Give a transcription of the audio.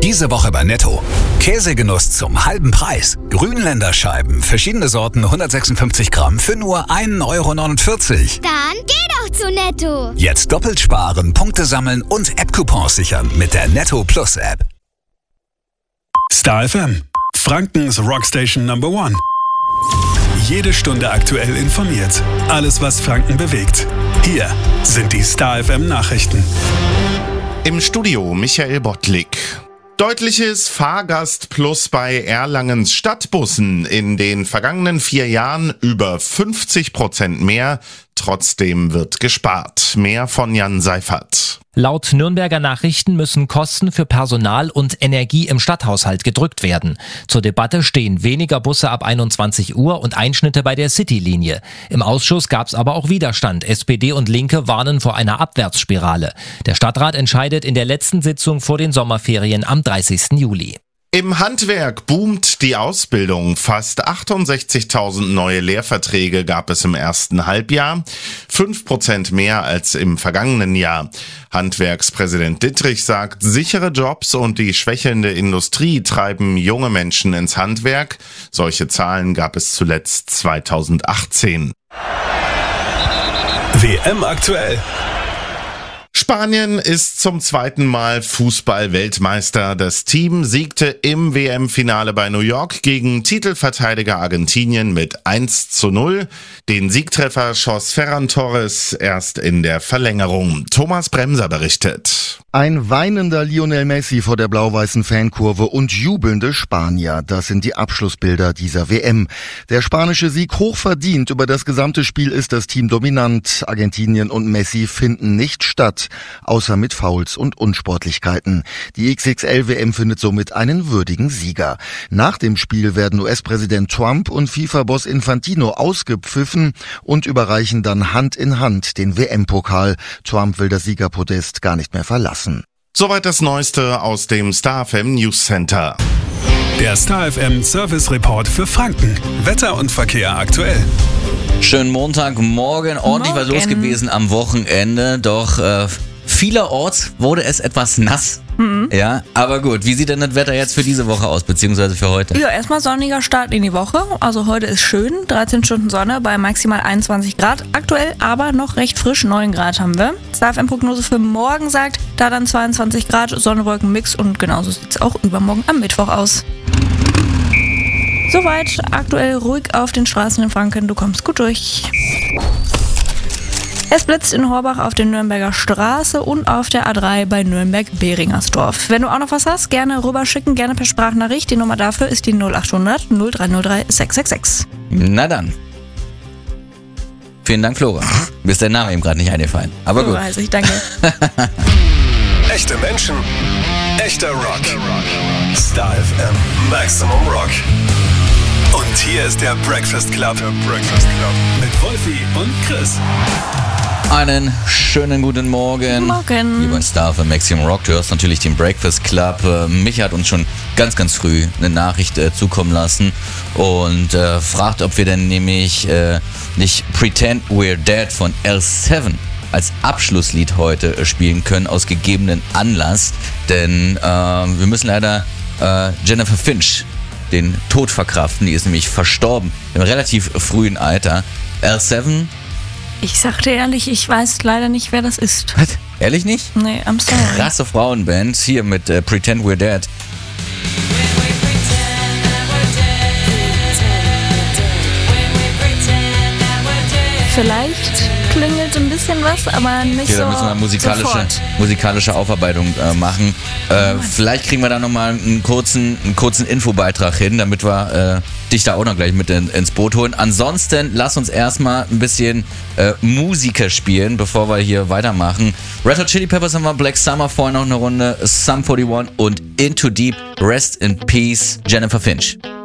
Diese Woche bei Netto. Käsegenuss zum halben Preis. Grünländerscheiben, verschiedene Sorten, 156 Gramm für nur 1,49 €. Dann geh doch zu Netto. Jetzt doppelt sparen, Punkte sammeln und App-Coupons sichern mit der Netto Plus App. Star FM, Frankens Rockstation Number One. Jede Stunde aktuell informiert. Alles, was Franken bewegt. Hier sind die Star FM Nachrichten. Im Studio Michael Bottlik. Deutliches Fahrgastplus bei Erlangens Stadtbussen. In den vergangenen 4 Jahren über 50% mehr. Trotzdem wird gespart. Mehr von Jan Seifert. Laut Nürnberger Nachrichten müssen Kosten für Personal und Energie im Stadthaushalt gedrückt werden. Zur Debatte stehen weniger Busse ab 21 Uhr und Einschnitte bei der City-Linie. Im Ausschuss gab es aber auch Widerstand. SPD und Linke warnen vor einer Abwärtsspirale. Der Stadtrat entscheidet in der letzten Sitzung vor den Sommerferien am 30. Juli. Im Handwerk boomt die Ausbildung. Fast 68.000 neue Lehrverträge gab es im ersten Halbjahr. 5% mehr als im vergangenen Jahr. Handwerkspräsident Dittrich sagt, sichere Jobs und die schwächelnde Industrie treiben junge Menschen ins Handwerk. Solche Zahlen gab es zuletzt 2018. WM aktuell. Spanien ist zum 2. Mal Fußball-Weltmeister. Das Team siegte im WM-Finale bei New York gegen Titelverteidiger Argentinien mit 1:0. Den Siegtreffer schoss Ferran Torres erst in der Verlängerung. Thomas Bremser berichtet. Ein weinender Lionel Messi vor der blau-weißen Fankurve und jubelnde Spanier. Das sind die Abschlussbilder dieser WM. Der spanische Sieg hochverdient. Über das gesamte Spiel ist das Team dominant. Argentinien und Messi finden nicht statt, außer mit Fouls und Unsportlichkeiten. Die XXL-WM findet somit einen würdigen Sieger. Nach dem Spiel werden US-Präsident Trump und FIFA-Boss Infantino ausgepfiffen und überreichen dann Hand in Hand den WM-Pokal. Trump will das Siegerpodest gar nicht mehr verlassen. Soweit das Neueste aus dem Star FM News Center. Der Star FM Service Report für Franken. Wetter und Verkehr aktuell. Schönen Montagmorgen. Ordentlich was los gewesen am Wochenende. Doch vielerorts wurde es etwas nass. Ja, aber gut. Wie sieht denn das Wetter jetzt für diese Woche aus, beziehungsweise für heute? Ja, erstmal sonniger Start in die Woche. Also heute ist schön. 13 Stunden Sonne bei maximal 21 Grad. Aktuell aber noch recht frisch. 9 Grad haben wir. StarFM-Prognose für morgen sagt, da dann 22 Grad, Sonne-Wolken-Mix und genauso sieht es auch übermorgen am Mittwoch aus. Soweit aktuell ruhig auf den Straßen in Franken. Du kommst gut durch. Es blitzt in Horbach auf der Nürnberger Straße und auf der A3 bei Nürnberg-Behringersdorf. Wenn du auch noch was hast, gerne rüberschicken, gerne per Sprachnachricht. Die Nummer dafür ist die 0800 0303 666. Na dann. Vielen Dank, Flora. Mir ist der Name eben gerade nicht eingefallen. Aber gut. Weiß ich, danke. Echte Menschen, echter Rock. Star FM Maximum Rock. Und hier ist der Breakfast Club. Mit Wolfi und Chris. Einen schönen guten Morgen. Morgen. Lieber Star für Maximum Rock, du hörst natürlich den Breakfast Club. Micha hat uns schon ganz, ganz früh eine Nachricht zukommen lassen und fragt, ob wir denn nämlich nicht Pretend We're Dead von L7 als Abschlusslied heute spielen können, aus gegebenen Anlass. Denn wir müssen leider Jennifer Finch den Tod verkraften. Die ist nämlich verstorben im relativ frühen Alter. L7. Ich sag dir ehrlich, ich weiß leider nicht, wer das ist. Was? Ehrlich nicht? Nee, I'm sorry. Krasse Frauenband hier mit Pretend We're Dead. Vielleicht klingelt ein bisschen was, aber nicht okay, so. Da müssen wir musikalische Aufarbeitung machen. Vielleicht kriegen wir da nochmal einen kurzen Infobeitrag hin, damit wir dich da auch noch gleich mit ins Boot holen. Ansonsten lass uns erstmal ein bisschen Musiker spielen, bevor wir hier weitermachen. Red Hot Chili Peppers haben wir, Black Summer vorhin noch eine Runde, Sum 41 und Into Deep, Rest in Peace, Jennifer Finch.